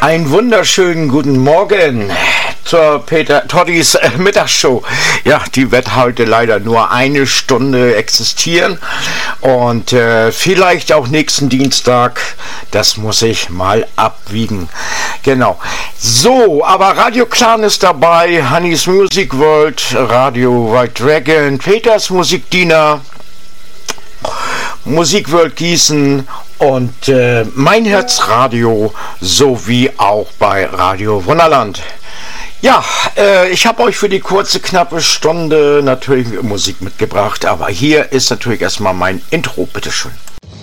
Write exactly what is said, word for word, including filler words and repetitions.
Einen wunderschönen guten Morgen zur Peter Toddys äh, Mittagsshow. Ja, die wird heute leider nur eine Stunde existieren und äh, vielleicht auch nächsten Dienstag. Das muss ich mal abwiegen. Genau. So, aber Radio Clan ist dabei, Honeys Music World, Radio White Dragon, Peters Musikdiener, Musik World Gießen und äh, Mein Herz Radio sowie auch bei Radio Wunderland. Ja, äh, ich habe euch für die kurze, knappe Stunde natürlich Musik mitgebracht, aber hier ist natürlich erstmal mein Intro, bitteschön.